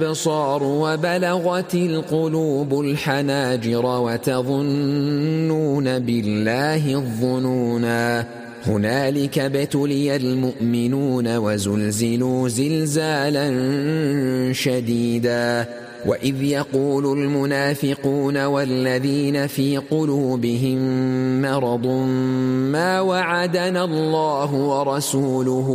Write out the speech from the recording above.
الأبصار وبلغت القلوب الحناجر وتظنون بالله الظنونا هنالك ابتلي المؤمنون وزلزلوا زلزالا شديدا وإذ يقول المنافقون والذين في قلوبهم مرض ما وعدنا الله ورسوله